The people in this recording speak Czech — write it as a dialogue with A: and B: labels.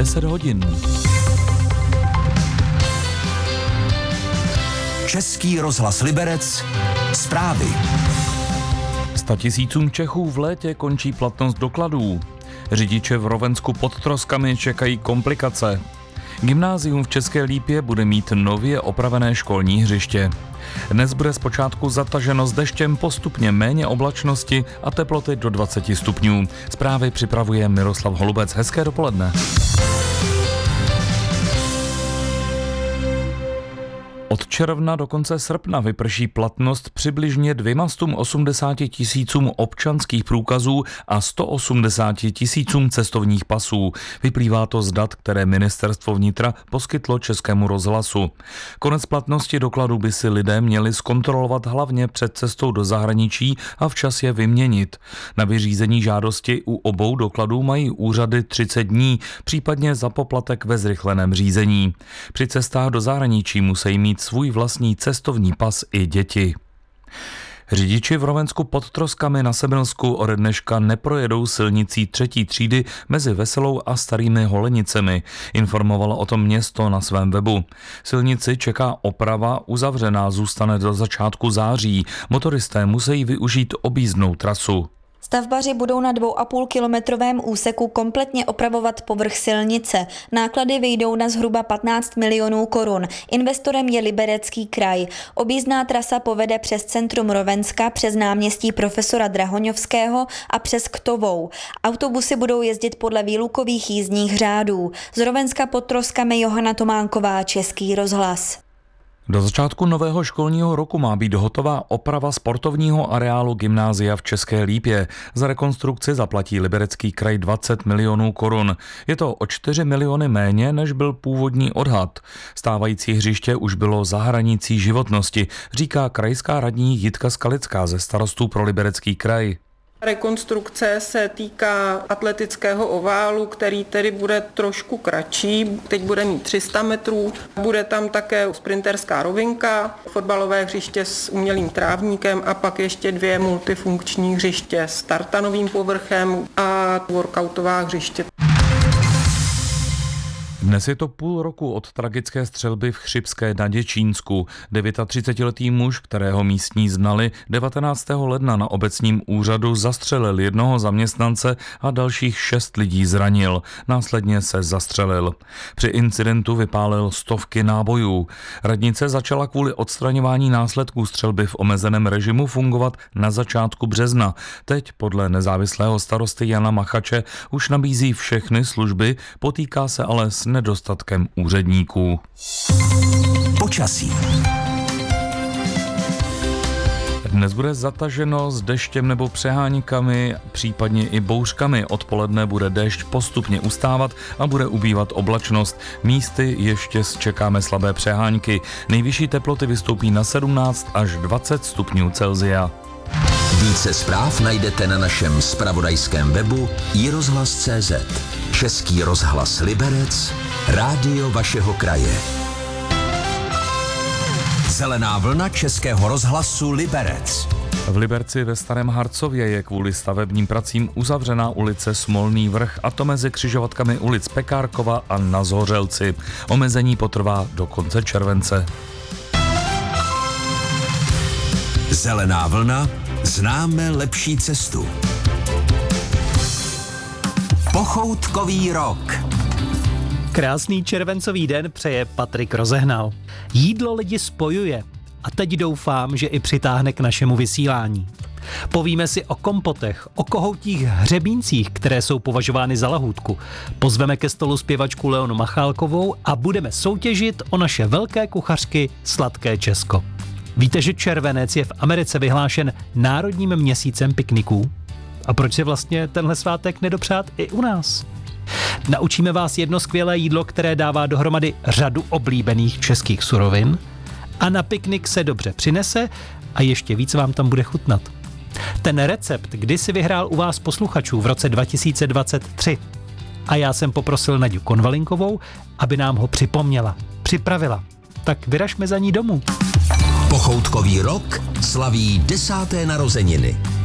A: 10 hodin.
B: Český rozhlas Liberec. Zprávy.
A: 100 000 Čechů v létě končí platnost dokladů. Řidiče v Rovensku pod Troskami čekají komplikace. Gymnázium v České Lípě bude mít nově opravené školní hřiště. Dnes bude zpočátku zataženo s deštěm, postupně méně oblačnosti a teploty do 20 stupňů. Zprávy připravuje Miroslav Holubec. Hezké dopoledne. Od června do konce srpna vyprší platnost přibližně 280 000 občanských průkazů a 180 000 cestovních pasů. Vyplývá to z dat, které Ministerstvo vnitra poskytlo Českému rozhlasu. Konec platnosti dokladů by si lidé měli zkontrolovat hlavně před cestou do zahraničí a včas je vyměnit. Na vyřízení žádosti u obou dokladů mají úřady 30 dní, případně za poplatek ve zrychleném řízení. Při cestách do zahraničí musí mít svůj vlastní cestovní pas i děti. Řidiči v Rovensku pod Troskami na Semilsku ode dneška neprojedou silnicí 3. třídy mezi Veselou a Starými Holenicemi. Informovalo o tom město na svém webu. Silnici čeká oprava, uzavřená zůstane do začátku září. Motoristé musí využít objízdnou trasu.
C: Stavbaři budou na 2,5-kilometrovém úseku kompletně opravovat povrch silnice. Náklady vyjdou na zhruba 15 milionů korun. Investorem je Liberecký kraj. Objízdná trasa povede přes centrum Rovenska, přes náměstí profesora Drahoňovského a přes Ktovou. Autobusy budou jezdit podle výlukových jízdních řádů. Z Rovenska pod Troskami Johana Tománková, Český rozhlas.
A: Do začátku nového školního roku má být hotová oprava sportovního areálu gymnázia v České Lípě. Za rekonstrukci zaplatí Liberecký kraj 20 milionů korun. Je to o 4 miliony méně, než byl původní odhad. Stávající hřiště už bylo za hranicí životnosti, říká krajská radní Jitka Skalická ze Starostů pro Liberecký kraj.
D: Rekonstrukce se týká atletického oválu, který tedy bude trošku kratší, teď bude mít 300 metrů, bude tam také sprinterská rovinka, fotbalové hřiště s umělým trávníkem a pak ještě 2 multifunkční hřiště s tartanovým povrchem a workoutová hřiště.
A: Dnes je to půl roku od tragické střelby v Chřibské na Děčínsku. 39letý muž, kterého místní znali, 19. ledna na obecním úřadu zastřelil jednoho zaměstnance a dalších 6 lidí zranil. Následně se zastřelil. Při incidentu vypálil stovky nábojů. Radnice začala kvůli odstraňování následků střelby v omezeném režimu fungovat na začátku března. Teď podle nezávislého starosty Jana Machače už nabízí všechny služby, potýká se ale s nedostatkem úředníků.
B: Počasí.
A: Dnes bude zataženo s deštěm nebo přeháníkami, případně i bouřkami. Odpoledne bude déšť postupně ustávat a bude ubývat oblačnost. Místy ještě čekáme slabé přehánky. Nejvyšší teploty vystoupí na 17 až 20 stupňů Celsia.
B: Více zpráv najdete na našem zpravodajském webu iRozhlas.cz. Český rozhlas Liberec, rádio vašeho kraje. Zelená vlna Českého rozhlasu Liberec.
A: V Liberci ve Starém Harcově je kvůli stavebním pracím uzavřená ulice Smolný vrch, a to mezi křižovatkami ulic Pekárkova a Na Zhořelci. Omezení potrvá do konce července.
B: Zelená vlna, známe lepší cestu. Pochoutkový rok.
E: Krásný červencový den přeje Patrik Rozehnal. Jídlo lidi spojuje a teď doufám, že i přitáhne k našemu vysílání. Povíme si o kompotech, o kohoutích hřebíncích, které jsou považovány za lahůdku. Pozveme ke stolu zpěvačku Leonu Machálkovou a budeme soutěžit o naše velké kuchařky Sladké Česko. Víte, že červenec je v Americe vyhlášen národním měsícem pikniků? A proč si vlastně tenhle svátek nedopřát i u nás? Naučíme vás jedno skvělé jídlo, které dává dohromady řadu oblíbených českých surovin a na piknik se dobře přinese a ještě víc vám tam bude chutnat. Ten recept kdysi vyhrál u vás posluchačů v roce 2023 a já jsem poprosil Naďu Konvalinkovou, aby nám ho připravila. Tak vyražme za ní domů.
B: Pochoutkový rok slaví 10. narozeniny.